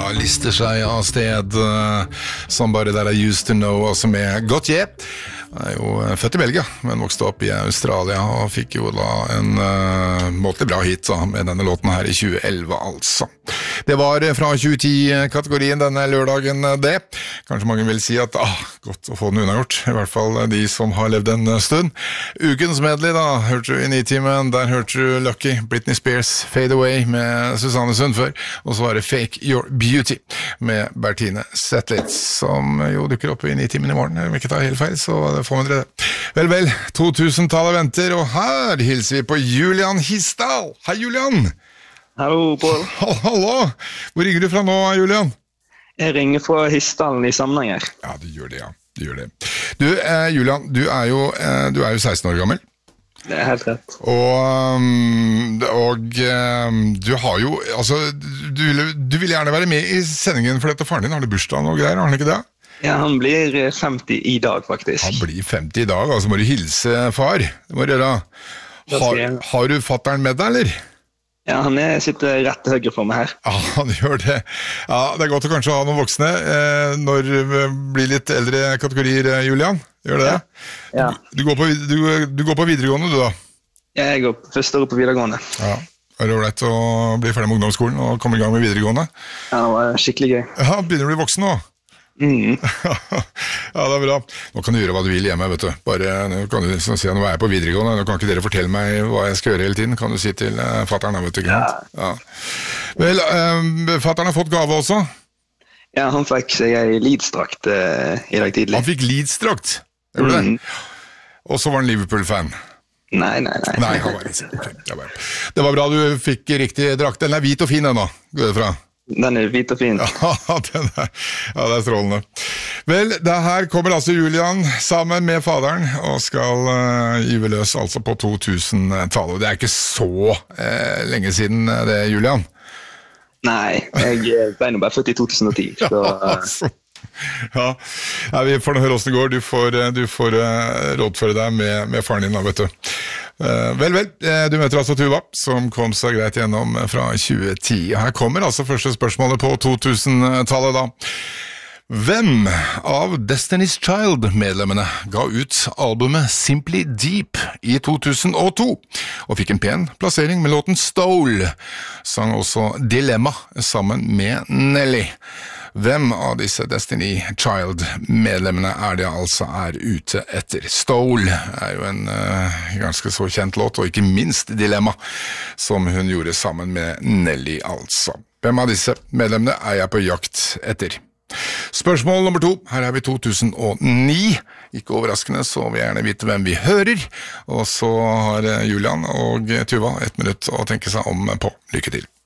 lister seg av sted Somebody That I Used To Know, også med Gautier. Han er jo født i Belgia, men vokste opp i Australia og fikk jo da en måtelig bra hit da, med denne låten her i 2011 altså. Det var fra 2010-kategorien denne lørdagen det. Kanskje mange vil si at godt å få den unnagjort, i hvert fall de som har levd en stund. Ukens medley da, hørte du i Nitimen, der hørte du Lucky, Britney Spears, Fade Away med Susanne Sundfør, og så var det Fake Your Beauty med Bertine Zetlitz, som jo dukker opp i Nitimen i morgen. Jeg vil ikke ta helt feil, så får man dere. Vel, 2000-tallet venter, og her hilser vi på Julian Hisdal. Hei, Julian! Hallo, Paul. Hallo! Hvor ringer du fra nå, Julian? Jeg ringer fra Hisdalen i Samnanger. Ja, du gjør det, ja. Du gjør det. Du, Julian, du er jo 16 år gammel. Det er helt rett. Og du har jo, altså, du vil gjerne være med i sendingen for dette. Faren din har det bursdagen og greier, har han ikke det? Ja, han blir 50 i dag, faktisk. Han blir 50 i dag, altså må du hilse far. Det må du gjøre. Har du fatteren med deg, eller? Ja, han sitter rett til høyre for meg her. Ja, han gjør det. Ja, det er godt å kanskje ha noen voksne når det blir litt eldre kategorier, Julian. Gjør det? Ja. Du går på videregående, du da? Ja, jeg går første år på videregående. Ja. Er det ålreit å bli ferdig med ungdomsskolen og komme i gang med videregående? Ja, det var skikkelig gøy. Ja, begynner du å bli voksen nå? Ja, det er bra. Nå kan du gjøre hva du vil hjemme, vet du. Bare, nå kan du si at nå er jeg på videregående, nå kan ikke dere fortelle meg hva jeg skal gjøre hele tiden, kan du si til fatteren, vet du, ikke sant? Ja. Vel, fatteren har fått gave også? Ja, han fikk seg en Leeds-drakt i dag tidlig. Han fikk Leeds-drakt? Gjorde det? Og så var han Liverpool-fan? Nei. Nei, han var litt okay. Det var bra du fikk riktig drakt. Den er hvit og fin ennå, går det fra? Den er hvit og fin. Ja, det er strålende. Vel, det her kommer altså Julian sammen med faderen og skal gyve løs altså på 2000-tallet. Det er ikke så lenge siden det, Julian. Nei, jeg ble nå bare født i 2010. Så... Ja, vi får høre hvordan det går. Du får rådføre deg med faren din, vet du. Vel, du møter altså Tuva, som kom så greit gjennom fra 2010. Her kommer altså første spørsmålet på 2000-tallet da. Hvem av Destiny's Child-medlemmene ga ut albumet Simply Deep i 2002, og fikk en pen plassering med låten Stole, sang også Dilemma sammen med Nelly. Hvem av disse Destiny Child-medlemmene er det altså ute etter? Stole er jo en ganske så kjent låt, og ikke minst Dilemma, som hun gjorde sammen med Nelly altså. Hvem av disse medlemmene er jeg på jakt etter? Spørsmål nummer 2, her er vi 2009. Ikke overraskende, så vil jeg gjerne vite hvem vi hører. Og så har Julian og Tuva 1 minutt å tenke seg om på. Lykke til.